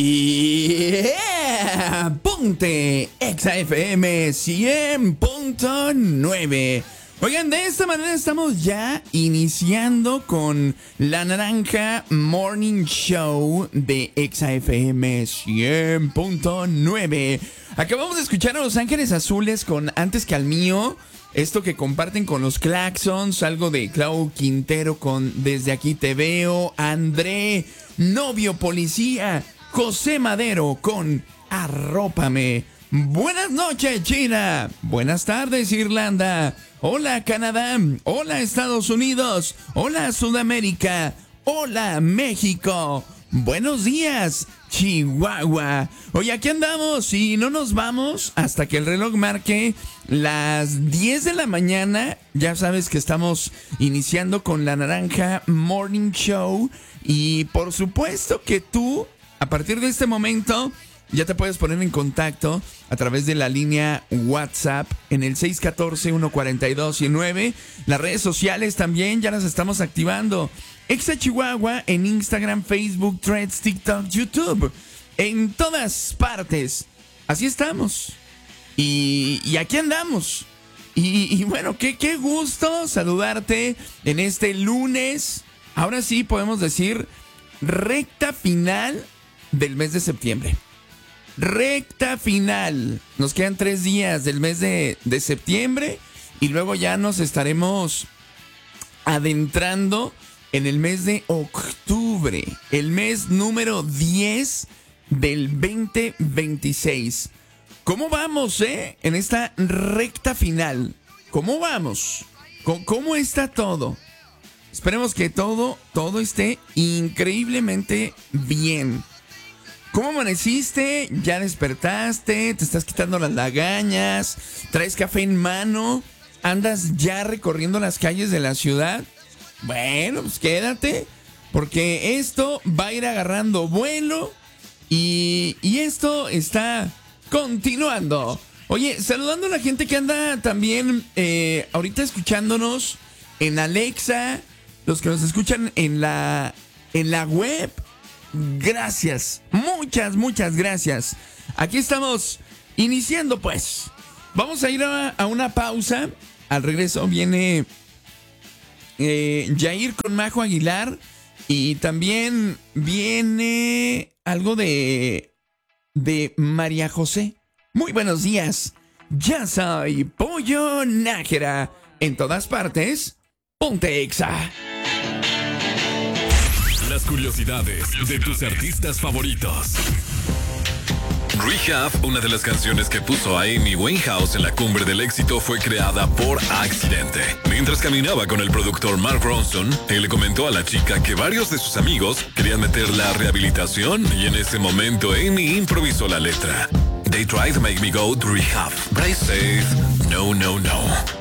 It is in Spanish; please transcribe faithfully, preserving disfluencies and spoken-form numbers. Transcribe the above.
Yeah, ponte Exa F M cien punto nueve. Oigan, de esta manera estamos ya iniciando con La Naranja Morning Show de Exa F M cien punto nueve. Acabamos de escuchar a Los Ángeles Azules con Antes que al mío. Esto que comparten con los Claxons, algo de Clau Quintero con Desde aquí te veo, André, Novio Policía, José Madero con Arrópame. Buenas noches, China. Buenas tardes, Irlanda. Hola, Canadá. Hola, Estados Unidos. Hola, Sudamérica. Hola, México. Buenos días, Chihuahua. Hoy aquí andamos y no nos vamos hasta que el reloj marque las diez de la mañana. Ya sabes que estamos iniciando con La Naranja Morning Show. Y por supuesto que tú, a partir de este momento, ya te puedes poner en contacto a través de la línea WhatsApp en el seis uno cuatro, uno cuatro dos, nueve. Las redes sociales también ya las estamos activando. Exa Chihuahua en Instagram, Facebook, Threads, TikTok, YouTube. En todas partes. Así estamos. Y, y aquí andamos. Y, y bueno, qué, qué gusto saludarte en este lunes. Ahora sí podemos decir recta final del mes de septiembre. Recta final. Nos quedan tres días del mes de, de septiembre y luego ya nos estaremos adentrando en el mes de octubre, el mes número diez del veinte veintiséis. ¿Cómo vamos, eh? En esta recta final. ¿Cómo vamos? ¿Cómo está todo? Esperemos que todo, todo esté increíblemente bien. ¿Cómo amaneciste? ¿Ya despertaste? ¿Te estás quitando las lagañas? ¿Traes café en mano? ¿Andas ya recorriendo las calles de la ciudad? Bueno, pues quédate, porque esto va a ir agarrando vuelo y, y esto está continuando. Oye, saludando a la gente que anda también eh, ahorita escuchándonos en Alexa, los que nos escuchan en la, en la web. Gracias, muchas, muchas gracias. Aquí estamos iniciando pues. Vamos a ir a, a una pausa. Al regreso viene eh, Jair con Majo Aguilar. Y también viene algo de, de María José. Muy buenos días. Ya soy Pollo Nájera. En todas partes, ponte Exa. Las curiosidades de tus artistas favoritos. Rehab, una de las canciones que puso a Amy Winehouse en la cumbre del éxito, fue creada por accidente. Mientras caminaba con el productor Mark Ronson, él le comentó a la chica que varios de sus amigos querían meterla a rehabilitación y en ese momento Amy improvisó la letra. They tried to make me go to rehab, but I said, no, no, no.